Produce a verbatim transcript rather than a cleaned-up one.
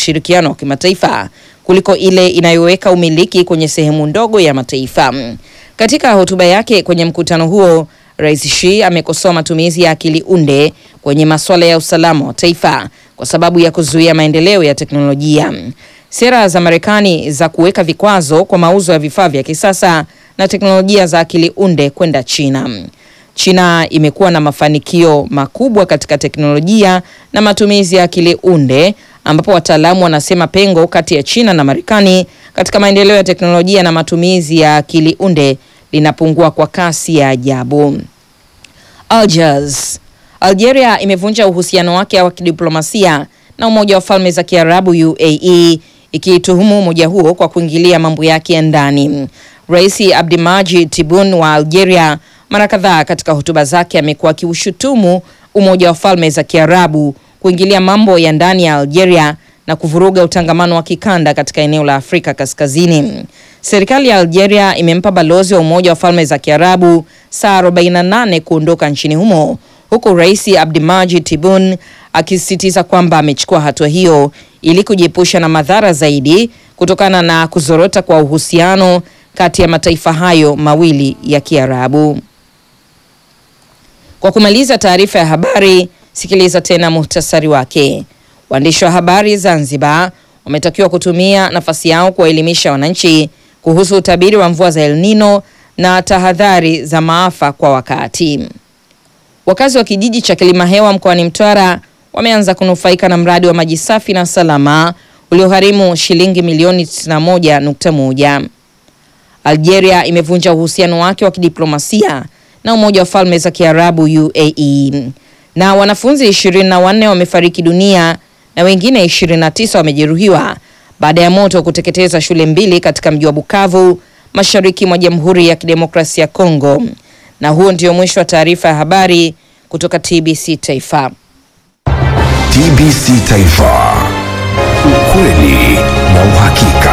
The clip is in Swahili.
ushirikiano wa kimataifa kuliko ile inayoweka umiliki kwenye sehemu ndogo ya mataifa. Katika hotuba yake kwenye mkutano huo, Rais Xi amekosoa matumizi ya akili unde kwenye masuala ya usalama wa taifa kwa sababu ya kuzuia maendeleo ya teknolojia. Sera za Marekani za kuweka vikwazo kwa mauzo ya vifaa vya kisasa na teknolojia za akili unde kwenda China. China imekuwa na mafanikio makubwa katika teknolojia na matumizi ya akili unde, ambapo wataalamu wanasema pengo kati ya China na Marekani katika maendeleo ya teknolojia na matumizi ya akili unde linapungua kwa kasi ya ajabu. Algiers. Algeria imevunja uhusiano wake wa kidiplomasia na Umoja wa Falme za Kiarabu U A E, ikituhumu umoja huo kwa kuingilia mambo yake ya ndani. Rais Abdelmadjid Tebboune wa Algeria mara kadhaa katika hotuba zake amekuwa akiushutumu Umoja wa Falme za Kiarabu kuingilia mambo ya ndani ya Algeria na kuvuruga utangamano wa kikanda katika eneo la Afrika Kaskazini. Serikali ya Algeria imempa balozi wa Umoja wa Falme za Kiarabu saa arobaini na nane kuondoka nchini humo, huku Rais Abdelmadjid Tebboune akisisitiza kwamba amechukua hatua hiyo ili kujiepusha na madhara zaidi kutokana na kuzorota kwa uhusiano kati ya mataifa hayo mawili ya Kiarabu. Kwa kumaliza taarifa ya habari, sikiliza tena muhtasari wake. Waandishi wa habari Zanzibar wametakiwa kutumia nafasi yao kuwaelimisha wananchi kuhusu utabiri wa mvua za El Nino na tahadhari za maafa kwa wakati. Wakazi wa kijiji cha Kilimahewa mkoani Mtwara wameanza kunufaika na mradi wa maji safi na salama uliogharimu shilingi milioni tisini na moja nukta moja. Algeria imevunja uhusiano wake wa kidiplomasia na Umoja wa Falme za Kiarabu U A E. Na wanafunzi ishirini na wanne wamefariki dunia na wengine ishirini na tisa wamejeruhiwa baada ya moto kuteketeza shule mbili katika mji wa Bukavu, mashariki mwa Jamhuri ya Kidemokrasia ya Kongo. Na huo ndio mwisho wa taarifa ya habari kutoka T B C Taifa. T B C Taifa. Ukweli na uhakika.